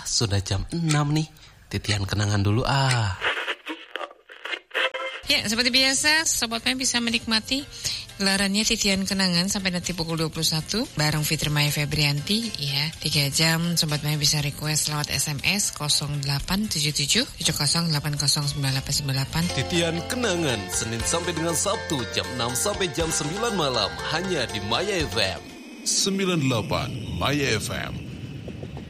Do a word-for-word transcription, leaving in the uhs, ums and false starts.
sudah jam enam nih. Titian kenangan dulu ah. Ya, seperti biasa, Sobat Maya bisa menikmati gelarannya Titian Kenangan sampai nanti pukul dua puluh satu bareng Fitri Maya Febrianti ya. tiga jam Sobat Maya bisa request lewat S M S nol delapan tujuh tujuh tujuh nol delapan nol sembilan delapan sembilan delapan. Titian Kenangan Senin sampai dengan Sabtu jam enam sampai jam sembilan malam hanya di Maya F M. sembilan puluh delapan Maya F M.